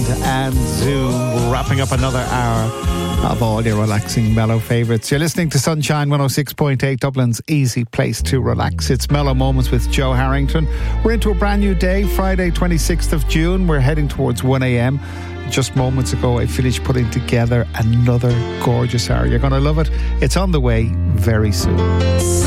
and Zoom, wrapping up another hour of all your relaxing mellow favourites. You're listening to Sunshine 106.8, Dublin's easy place to relax. It's Mellow Moments with Joe Harrington. We're into a brand new day, Friday 26th of June. We're heading towards 1 a.m. Just moments ago I finished putting together another gorgeous hour. You're going to love it. It's on the way very soon.